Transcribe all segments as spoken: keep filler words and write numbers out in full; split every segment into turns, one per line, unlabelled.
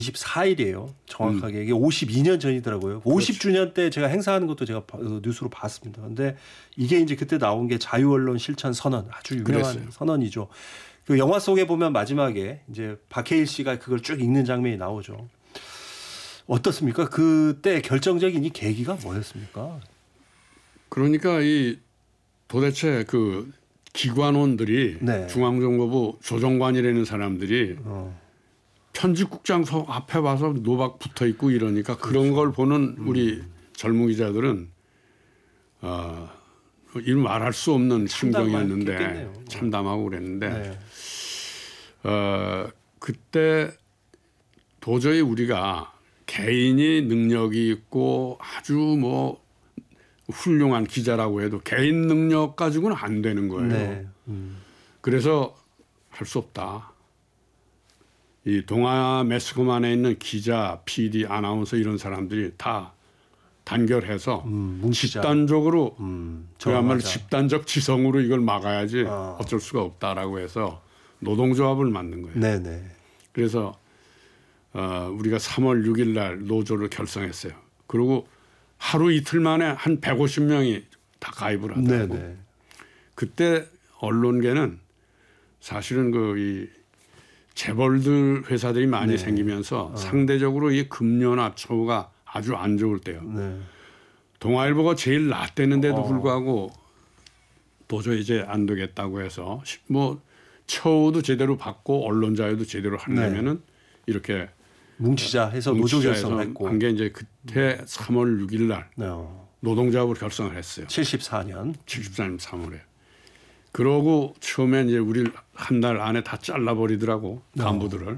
이십사 일이에요. 정확하게. 음. 이게 오십이 년 전이더라고요. 그렇죠. 오십 주년 때 제가 행사하는 것도 제가 뉴스로 봤습니다. 근데 이게 이제 그때 나온 게 자유언론 실천 선언. 아주 유명한 그랬어요. 선언이죠. 그 영화 속에 보면 마지막에 이제 박해일 씨가 그걸 쭉 읽는 장면이 나오죠. 어떻습니까? 그때 결정적인 이 계기가 뭐였습니까?
그러니까 이 도대체 그 기관원들이 네. 중앙정보부 조정관이라는 사람들이 어. 편집국장 앞에 와서 노박 붙어 있고 이러니까 그렇죠. 그런 걸 보는 우리 음. 젊은 기자들은 어, 이를 말할 수 없는 심정이었는데 참담하고 그랬는데 네. 어, 그때 도저히 우리가 개인이 능력이 있고 아주 뭐 훌륭한 기자라고 해도 개인 능력 가지고는 안 되는 거예요. 네. 음. 그래서 할 수 없다. 이 동아 매스컴 안에 있는 기자, 피디, 아나운서 이런 사람들이 다 단결해서 음, 집단적으로 음, 그야말로 집단적 지성으로 이걸 막아야지 아. 어쩔 수가 없다라고 해서 노동조합을 만든 거예요. 네네. 그래서 어, 우리가 삼월 육일 날 노조를 결성했어요. 그리고 하루 이틀 만에 한 백오십 명이 다 가입을 하더라고요. 네네. 그때 언론계는 사실은 그 이 재벌들 회사들이 많이 네. 생기면서 어. 상대적으로 이 금료나 처우가 아주 안 좋을 때요. 네. 동아일보가 제일 낫대는데도 어. 불구하고 도저히 이제 안 되겠다고 해서 뭐 처우도 제대로 받고 언론 자유도 제대로 하려면은 네. 이렇게
뭉치자 해서 노조 결성했고
한 게 이제 그때 삼월 육일 날 네. 노동조합을 결성을 했어요.
칠십사 년.
칠십사 년 삼월에. 그러고 처음엔 이제 우리를 한 달 안에 다 잘라버리더라고 간부들을.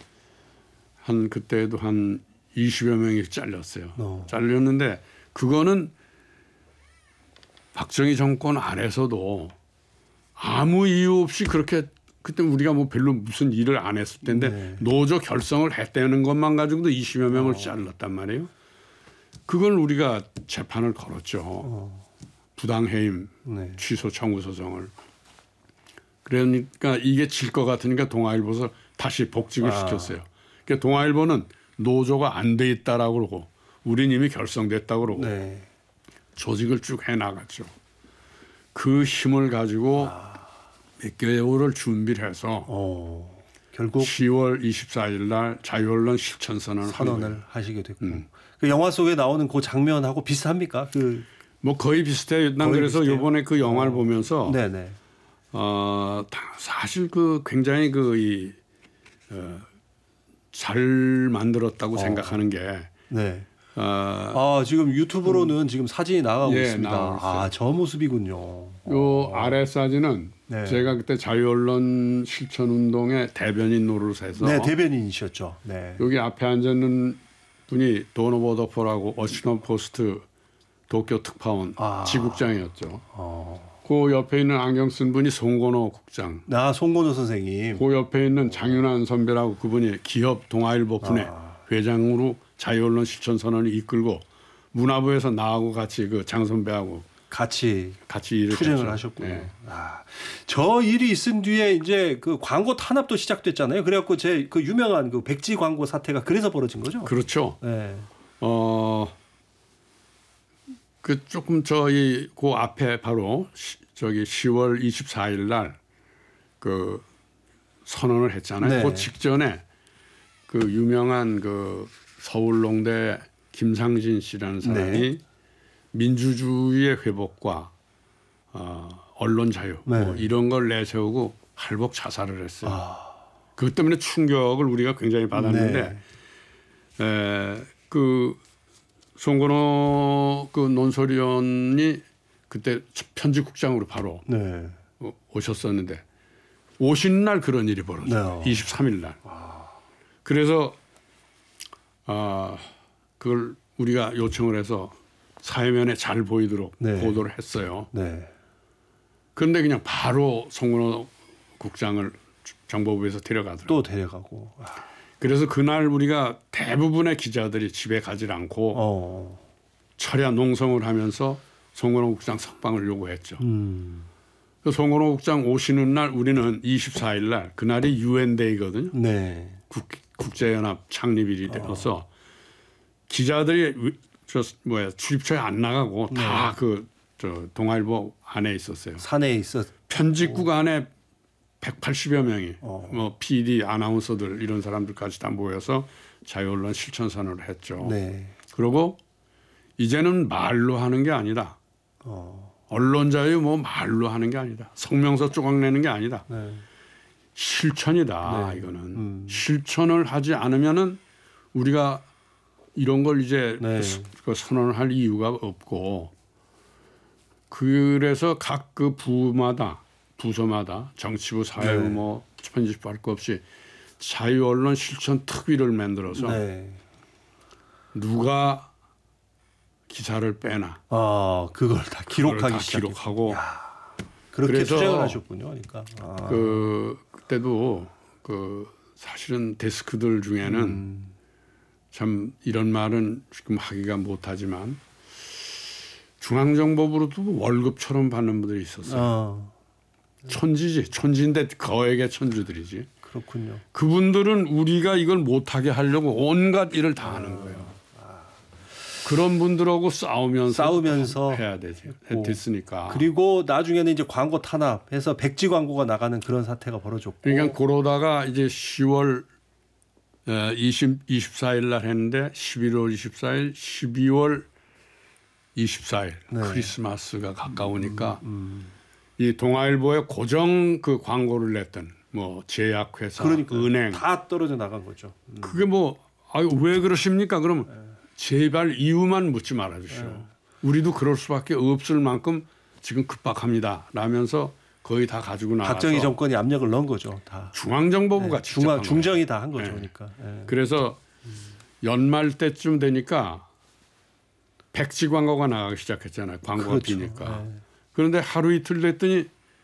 한 그때도 한 이십여 명이 잘렸어요. 어. 잘렸는데 그거는 박정희 정권 안에서도 아무 이유 없이 그렇게 그때 우리가 뭐 별로 무슨 일을 안 했을 텐데 네. 노조 결성을 했다는 것만 가지고도 이십여 명을 어. 잘랐단 말이에요. 그걸 우리가 재판을 걸었죠. 어. 부당해임 네. 취소 청구 소송을. 그러니까 이게 질 것 같으니까 동아일보에서 다시 복직을 아. 시켰어요. 그러니까 동아일보는 노조가 안 돼 있다라고 그러고 우린 이미 결성됐다고 그러고 네. 조직을 쭉 해나갔죠. 그 힘을 가지고 아. 몇 개월을 준비를 해서 어. 결국 시월 이십사일 날 자유언론 실천선언을
선언을 하시게 됐고 음. 그 영화 속에 나오는 그 장면하고 비슷합니까? 그
뭐 거의 비슷해요. 난 거의 그래서 비슷해요? 이번에 그 영화를 어. 보면서
네네.
어, 사실 그 굉장히 그 이 어, 잘 만들었다고 어. 생각하는 게.
네. 어, 아 지금 유튜브로는 음, 지금 사진이 나가고 예, 있습니다. 아, 저 모습이군요.
요 어. 아래 사진은 네. 제가 그때 자유언론 실천운동의 대변인 노릇해서.
네, 대변인이셨죠. 네.
여기 앞에 앉아 있는 분이 도노보더포라고 워싱턴 포스트 도쿄 특파원 아. 지국장이었죠. 어. 그 옆에 있는 안경 쓴 분이 송건호 국장.
아, 송건호 선생님.
그 옆에 있는 장윤환 선배라고 그분이 기업 동아일보 분해 아. 회장으로 자유언론 실천선언을 이끌고 문화부에서 나하고 같이 그 장 선배하고
같이
같이 일을
투쟁을
했죠.
하셨군요.
네.
아, 저 일이 있은 뒤에 이제 그 광고 탄압도 시작됐잖아요. 그래갖고 제 그 유명한 그 백지 광고 사태가 그래서 벌어진 거죠.
그렇죠. 네. 어, 그 조금 저희 그 앞에 바로 시, 저기 시월 이십사일 날 그 선언을 했잖아요.
네.
그 직전에 그 유명한 그 서울농대 김상진 씨라는 사람이 네. 민주주의의 회복과 어, 언론 자유 네. 뭐 이런 걸 내세우고 할복 자살을 했어요. 아. 그것 때문에 충격을 우리가 굉장히 받았는데 네. 에, 그 송건호 그 논설위원이 그때 편집국장으로 바로 네. 오셨었는데 오신 날 그런 일이 벌어져요. 네. 이십삼일 날. 아. 그래서 아, 그걸 우리가 요청을 해서 사회면에 잘 보이도록 네. 보도를 했어요. 네. 그런데 그냥 바로 송건호 국장을 정보부에서 데려가더라고요.
또 데려가고. 아.
그래서 그날 우리가 대부분의 기자들이 집에 가지 않고 어. 철야 농성을 하면서 송건호 국장 석방을 요구했죠. 음. 송건호 국장 오시는 날 우리는 이십사일 날 그날이 유엔데이거든요. 네. 국, 국제연합 창립일이 되어서 어. 기자들이 저 뭐야 출입처에 안 나가고 네. 다 그 저 동아일보 안에 있었어요.
산에 있었.
편집국 안에 백팔십여 명이 어. 뭐 피디, 아나운서들 이런 사람들까지 다 모여서 자유언론 실천선언을 했죠. 네. 그리고 이제는 말로 하는 게 아니다. 어. 언론 자유 뭐 말로 하는 게 아니다. 성명서 조각 내는 게 아니다. 네. 실천이다. 네. 이거는 음. 실천을 하지 않으면은 우리가 이런 걸 이제 네. 그 선언을 할 이유가 없고 그래서 각 그 부마다 부서마다 정치부, 사회부 네. 뭐 편집부 할 거 없이 자유언론 실천 특위를 만들어서 네. 누가 기사를 빼나
아 그걸 다 기록하기
다 기록하고
야, 그렇게 투쟁을 하셨군요. 그러니까
아. 그 그때도 그 사실은 데스크들 중에는 음. 참 이런 말은 지금 하기가 못하지만 중앙정보부로도 월급처럼 받는 분들이 있었어요. 어. 천지지. 천지인데 거액의 천주들이지.
그렇군요.
그분들은 우리가 이걸 못하게 하려고 온갖 일을 다 하는 거예요. 아. 그런 분들하고 싸우면서,
싸우면서
해야 되지. 됐으니까.
그리고 나중에는 이제 광고 탄압해서 백지 광고가 나가는 그런 사태가 벌어졌고.
그러니까 그러다가 이제 시월 이십사 일 날 했는데 십일월 이십사일, 십이월 이십사일 네. 크리스마스가 가까우니까 음, 음. 이 동아일보에 고정 그 광고를 냈던 뭐 제약회사,
그러니까
은행
다 떨어져 나간 거죠.
음. 그게 뭐 아유 왜 그러십니까? 그러면 네. 제발 이유만 묻지 말아 주시오. 네. 우리도 그럴 수밖에 없을 만큼 지금 급박합니다. 라면서 거의 다 가지고 나와서
박정희 정권이 압력을 넣은 거죠. 다
중앙정보부가
네. 중앙 중정이 다 한 거죠. 네. 그러니까 네.
그래서 연말 때쯤 되니까 백지 광고가 나가기 시작했잖아요. 광고가 그렇죠. 비니까. 네. 그런데 하루 이틀 됐더니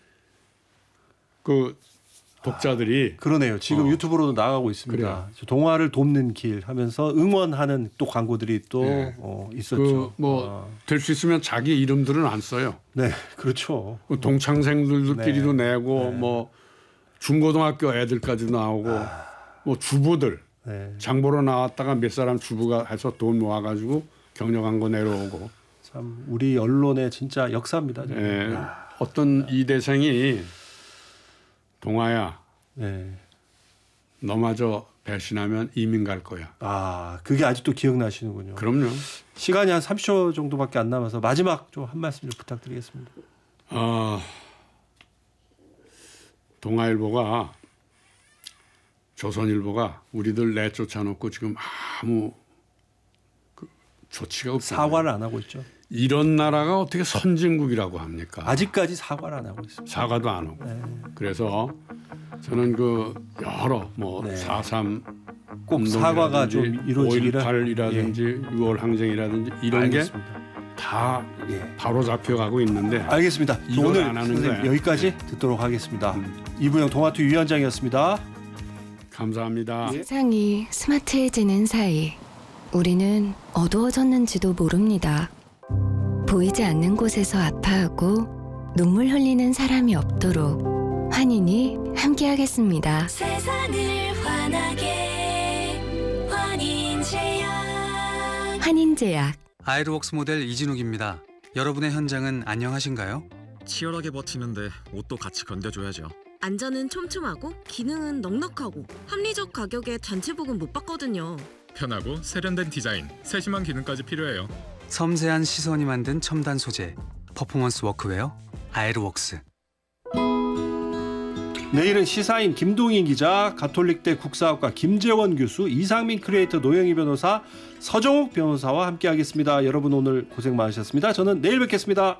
그 독자들이
아, 그러네요. 지금 어. 유튜브로도 나가고 있습니다. 그래요. 동화를 돕는 길 하면서 응원하는 또 광고들이 또 네. 어, 있었죠.
그 뭐 될 수 있으면 자기 이름들은 안 써요.
네, 그렇죠.
동창생들끼리도 네. 내고 네. 뭐 중고등학교 애들까지도 나오고 아. 뭐 주부들 네. 장보러 나왔다가 몇 사람 주부가 해서 돈 모아가지고 경력 광고 내려오고.
참 우리 언론의 진짜 역사입니다.
네. 어떤 이 대생이 동아야, 네. 너마저 배신하면 이민 갈 거야.
아, 그게 아직도 기억나시는군요.
그럼요.
시간이 한 삼십 초 정도밖에 안 남아서 마지막 좀 한 말씀 좀 부탁드리겠습니다.
아, 동아일보가 조선일보가 우리들 내쫓아놓고 지금 아무 그 조치가 없잖아요.
사과를 안 하고 있죠.
이런 나라가 어떻게 선진국이라고 합니까?
아직까지 사과를 안 하고 있습니다.
사과도 안 하고. 네. 그래서 저는 그 여러 뭐
네.
사삼
꼭 사과가 좀 이루어지기를
오일팔이라든지 예. 유월 항쟁이라든지 이런 게 다 예. 바로 잡혀가고 있는데
알겠습니다. 오늘 안 하는 거야. 여기까지 네. 듣도록 하겠습니다. 음. 이부영 동아투 위원장이었습니다.
감사합니다.
세상이 스마트해지는 사이 우리는 어두워졌는지도 모릅니다. 보이지 않는 곳에서 아파하고 눈물 흘리는 사람이 없도록 환인이 함께하겠습니다. 세상을 환하게 환인제약. 환인제약.
아이르웍스 모델 이진욱입니다. 여러분의 현장은 안녕하신가요?
치열하게 버티는데 옷도 같이 견뎌줘야죠.
안전은 촘촘하고 기능은 넉넉하고 합리적 가격에 단체복은 못 받거든요.
편하고 세련된 디자인, 세심한 기능까지 필요해요.
섬세한 시선이 만든 첨단 소재, 퍼포먼스 워크웨어 아이르웍스.
내일은 시사인 김동인 기자, 가톨릭대 국사학과 김재원 교수, 이상민 크리에이터, 노영희 변호사, 서정욱 변호사와 함께하겠습니다. 여러분 오늘 고생 많으셨습니다. 저는 내일 뵙겠습니다.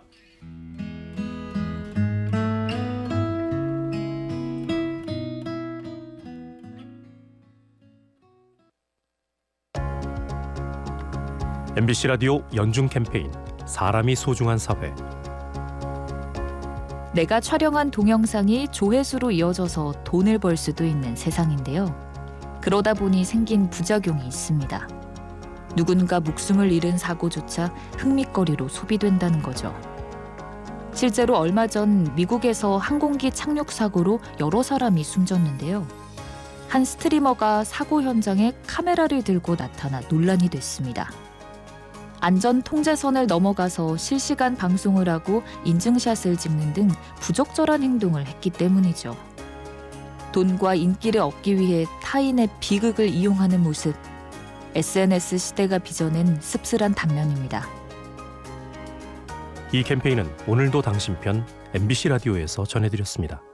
엠비씨 라디오 연중 캠페인 사람이 소중한 사회.
내가 촬영한 동영상이 조회수로 이어져서 돈을 벌 수도 있는 세상인데요. 그러다 보니 생긴 부작용이 있습니다. 누군가 목숨을 잃은 사고조차 흥미거리로 소비된다는 거죠. 실제로 얼마 전 미국에서 항공기 착륙 사고로 여러 사람이 숨졌는데요. 한 스트리머가 사고 현장에 카메라를 들고 나타나 논란이 됐습니다. 안전 통제선을 넘어가서 실시간 방송을 하고 인증샷을 찍는 등 부적절한 행동을 했기 때문이죠. 돈과 인기를 얻기 위해 타인의 비극을 이용하는 모습, 에스엔에스 시대가 빚어낸 씁쓸한 단면입니다.
이 캠페인은 오늘도 당신 편 엠비씨 라디오에서 전해드렸습니다.